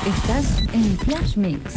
Estás en Flash Mix.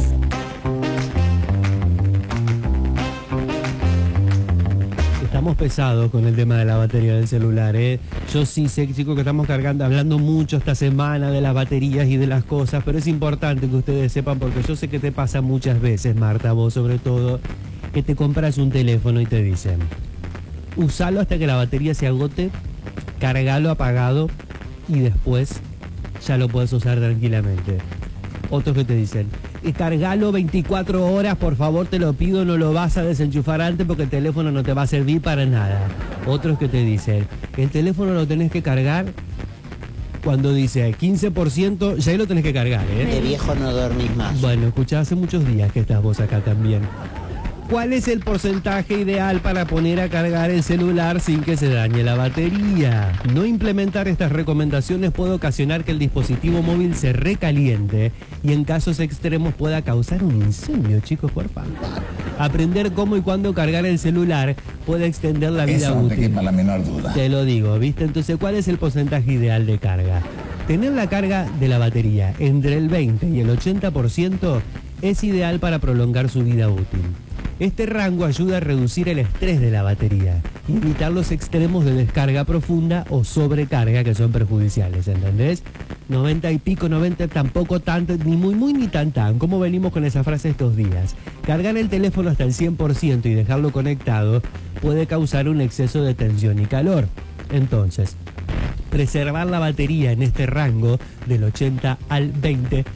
Estamos pesados con el tema de la batería del celular, ¿eh? Yo sí sé, chicos, que estamos hablando mucho esta semana de las baterías y de las cosas, pero es importante que ustedes sepan, porque yo sé que te pasa muchas veces, Marta, vos sobre todo, que te compras un teléfono y te dicen, usalo hasta que la batería se agote, cargalo apagado y después ya lo puedes usar tranquilamente. Otros que te dicen, cargalo 24 horas, por favor, te lo pido, no lo vas a desenchufar antes porque el teléfono no te va a servir para nada. Otros que te dicen, el teléfono lo tenés que cargar cuando dice 15%, ya ahí lo tenés que cargar, ¿eh? De viejo no dormís más. Bueno, escuchá, hace muchos días que estás vos acá también. ¿Cuál es el porcentaje ideal para poner a cargar el celular sin que se dañe la batería? No implementar estas recomendaciones puede ocasionar que el dispositivo móvil se recaliente y en casos extremos pueda causar un incendio, chicos, por favor. Aprender cómo y cuándo cargar el celular puede extender la vida útil. Eso no te quepa la menor duda. Te lo digo, ¿viste? Entonces, ¿cuál es el porcentaje ideal de carga? Tener la carga de la batería entre el 20 y el 80% es ideal para prolongar su vida útil. Este rango ayuda a reducir el estrés de la batería y evitar los extremos de descarga profunda o sobrecarga que son perjudiciales, ¿entendés? 90 y pico, 90 tampoco tanto, ni muy ni tan. ¿Cómo venimos con esa frase estos días? Cargar el teléfono hasta el 100% y dejarlo conectado puede causar un exceso de tensión y calor. Entonces, preservar la batería en este rango del 80 al 20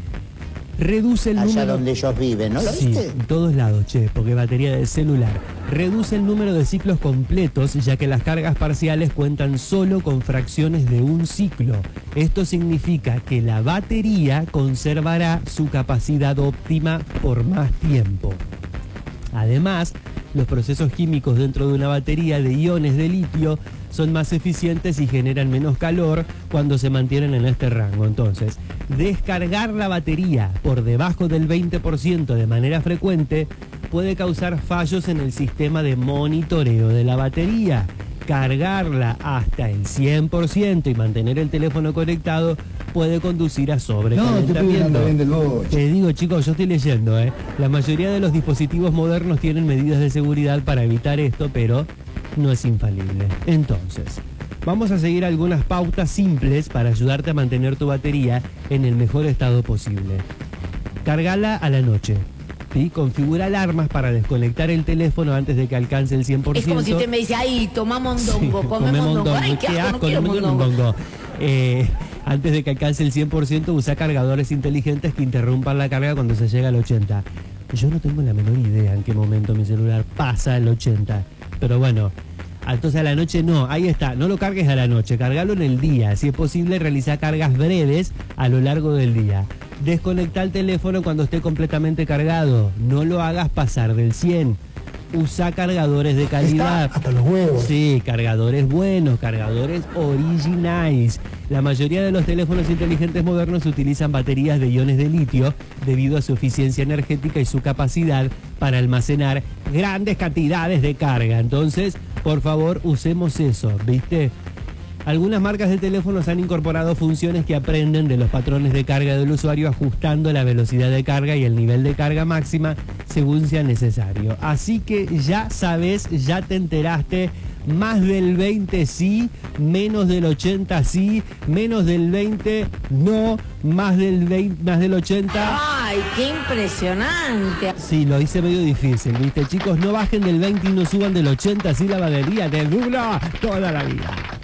reduce el número... Allá donde ellos viven, ¿no lo viste? Sí, en todos lados, che, porque batería del celular. Reduce el número de ciclos completos, ya que las cargas parciales cuentan solo con fracciones de un ciclo. Esto significa que la batería conservará su capacidad óptima por más tiempo. Además, los procesos químicos dentro de una batería de iones de litio son más eficientes y generan menos calor cuando se mantienen en este rango. Entonces, descargar la batería por debajo del 20% de manera frecuente puede causar fallos en el sistema de monitoreo de la batería. Cargarla hasta el 100% y mantener el teléfono conectado puede conducir a sobrecalentamiento. Te digo, chicos, yo estoy leyendo, la mayoría de los dispositivos modernos tienen medidas de seguridad para evitar esto, pero no es infalible. Entonces, vamos a seguir algunas pautas simples para ayudarte a mantener tu batería en el mejor estado posible. Cargala a la noche. ¿Sí? Configura alarmas para desconectar el teléfono antes de que alcance el 100%. Es como si usted me dice, ay, toma mondongo, sí, come mondongo. Ay, qué asco, no quiero mondongo. Antes de que alcance el 100%, usa cargadores inteligentes que interrumpan la carga cuando se llega al 80%. Yo no tengo la menor idea en qué momento mi celular pasa el 80%. Pero bueno, entonces a la noche no, ahí está, no lo cargues a la noche, cargalo en el día. Si es posible, realiza cargas breves a lo largo del día. Desconecta el teléfono cuando esté completamente cargado, no lo hagas pasar del 100%. Usa cargadores de calidad. Hasta los huevos. Sí, cargadores buenos, cargadores originales. La mayoría de los teléfonos inteligentes modernos utilizan baterías de iones de litio debido a su eficiencia energética y su capacidad para almacenar grandes cantidades de carga. Entonces, por favor, usemos eso, ¿viste? Algunas marcas de teléfonos han incorporado funciones que aprenden de los patrones de carga del usuario, ajustando la velocidad de carga y el nivel de carga máxima según sea necesario. Así que ya sabes, ya te enteraste, más del 20 sí, menos del 80 sí, menos del 20 no, más del 80... ¡Ay, qué impresionante! Sí, lo hice medio difícil, ¿viste? Chicos, no bajen del 20 y no suban del 80, así la batería te dura toda la vida.